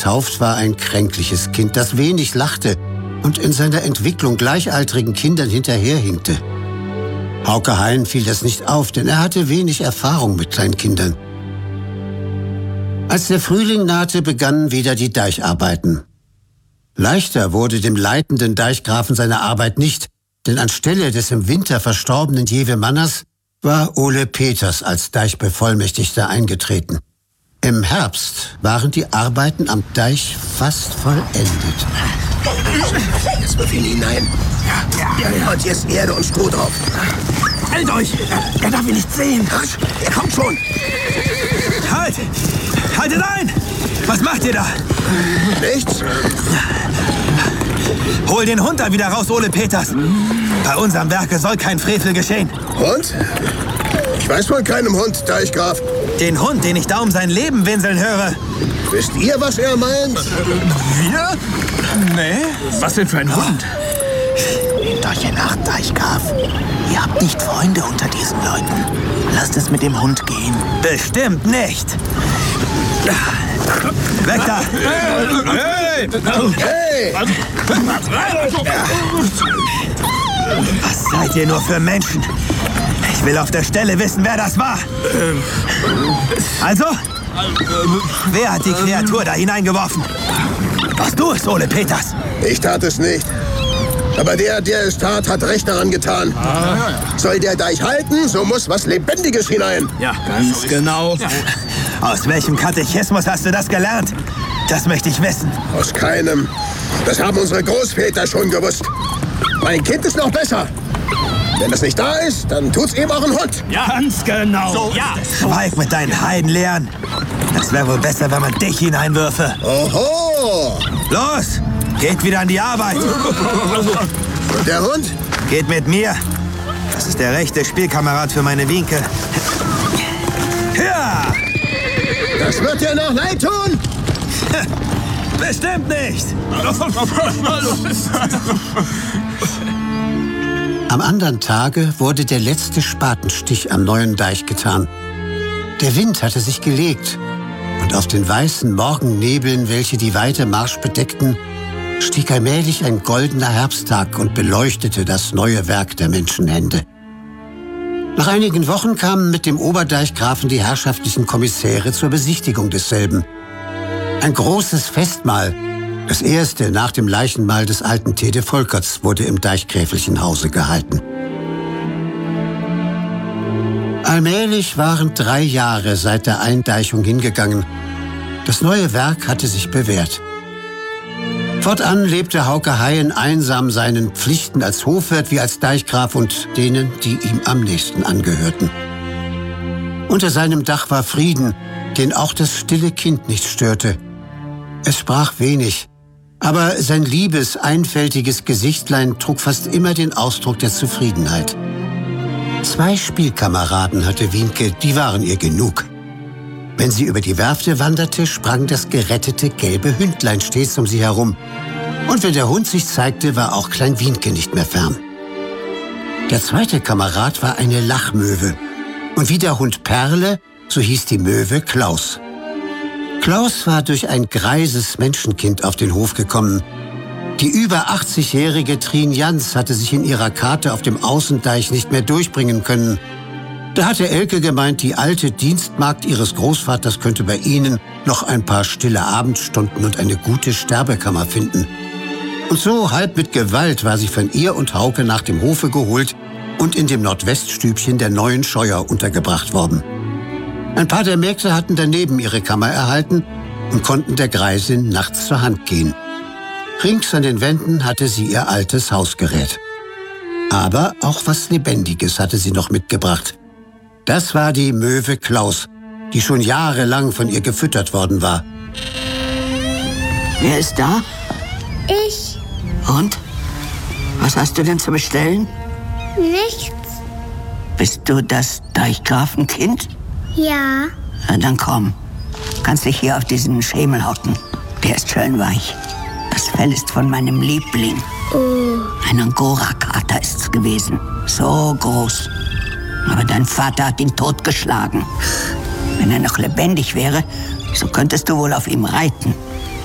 Hans Hauft war ein kränkliches Kind, das wenig lachte und in seiner Entwicklung gleichaltrigen Kindern hinterherhinkte. Hauke Hein fiel das nicht auf, denn er hatte wenig Erfahrung mit Kleinkindern. Als der Frühling nahte, begannen wieder die Deicharbeiten. Leichter wurde dem leitenden Deichgrafen seine Arbeit nicht, denn anstelle des im Winter verstorbenen Jewe Manners war Ole Peters als Deichbevollmächtigter eingetreten. Im Herbst waren die Arbeiten am Deich fast vollendet. Jetzt wirf ihn hinein. Ja. Und jetzt Erde und Stroh drauf. Hält euch! Er darf ihn nicht sehen! Rasch, er kommt schon! Halt! Haltet ein! Was macht ihr da? Nichts? Hol den Hund da wieder raus, Ole Peters! Bei unserem Werke soll kein Frevel geschehen. Hund? Ich weiß von keinem Hund, Deichgraf. Den Hund, den ich da um sein Leben winseln höre. Wisst ihr, was er meint? Wir? Nee. Was denn für ein Hund? Nehmt euch in Acht, Deichgraf. Ihr habt nicht Freunde unter diesen Leuten. Lasst es mit dem Hund gehen. Bestimmt nicht. Weg da! Hey! Was seid ihr nur für Menschen? Ich will auf der Stelle wissen, wer das war. Also? Wer hat die Kreatur da hineingeworfen? Warst du es, Ole Peters? Ich tat es nicht. Aber der es tat, hat recht daran getan. Soll der Deich halten, so muss was Lebendiges hinein. Ja, ganz genau. Aus welchem Katechismus hast du das gelernt? Das möchte ich wissen. Aus keinem. Das haben unsere Großväter schon gewusst. Mein Kind ist noch besser. Wenn es nicht da ist, dann tut's eben auch ein Hund. Ja, ganz genau. So, ja. Schweig mit deinen Heidenlehren. Das wäre wohl besser, wenn man dich hineinwürfe. Oho! Los, geht wieder an die Arbeit. Und der Hund? Geht mit mir. Das ist der rechte Spielkamerad für meine Wienke. Ja! Das wird dir noch leid tun? Bestimmt nicht. Am anderen Tage wurde der letzte Spatenstich am neuen Deich getan. Der Wind hatte sich gelegt und auf den weißen Morgennebeln, welche die weite Marsch bedeckten, stieg allmählich ein goldener Herbsttag und beleuchtete das neue Werk der Menschenhände. Nach einigen Wochen kamen mit dem Oberdeichgrafen die herrschaftlichen Kommissäre zur Besichtigung desselben. Ein großes Festmahl, das erste nach dem Leichenmahl des alten Tede Volkerts, wurde im Deichgräfelchen Hause gehalten. Allmählich waren 3 Jahre seit der Eindeichung hingegangen. Das neue Werk hatte sich bewährt. Fortan lebte Hauke Hein einsam seinen Pflichten als Hofwirt wie als Deichgraf und denen, die ihm am nächsten angehörten. Unter seinem Dach war Frieden, den auch das stille Kind nicht störte. Es sprach wenig, aber sein liebes, einfältiges Gesichtlein trug fast immer den Ausdruck der Zufriedenheit. 2 Spielkameraden hatte Wienke, die waren ihr genug. Wenn sie über die Werfte wanderte, sprang das gerettete gelbe Hündlein stets um sie herum. Und wenn der Hund sich zeigte, war auch Klein Wienke nicht mehr fern. Der zweite Kamerad war eine Lachmöwe. Und wie der Hund Perle, so hieß die Möwe Klaus. Klaus war durch ein greises Menschenkind auf den Hof gekommen. Die über 80-jährige Trien Jans hatte sich in ihrer Karte auf dem Außendeich nicht mehr durchbringen können. Da hatte Elke gemeint, die alte Dienstmagd ihres Großvaters könnte bei ihnen noch ein paar stille Abendstunden und eine gute Sterbekammer finden. Und so, halb mit Gewalt, war sie von ihr und Hauke nach dem Hofe geholt und in dem Nordweststübchen der neuen Scheuer untergebracht worden. Ein paar der Mägde hatten daneben ihre Kammer erhalten und konnten der Greisin nachts zur Hand gehen. Rings an den Wänden hatte sie ihr altes Hausgerät. Aber auch was Lebendiges hatte sie noch mitgebracht. Das war die Möwe Klaus, die schon jahrelang von ihr gefüttert worden war. Wer ist da? Ich? Und? Was hast du denn zu bestellen? Nichts. Bist du das Deichgrafenkind? Ja. Na, dann komm. Kannst dich hier auf diesen Schemel hocken. Der ist schön weich. Das Fell ist von meinem Liebling. Oh. Ein Angora-Kater ist's gewesen. So groß. Aber dein Vater hat ihn totgeschlagen. Wenn er noch lebendig wäre, so könntest du wohl auf ihm reiten.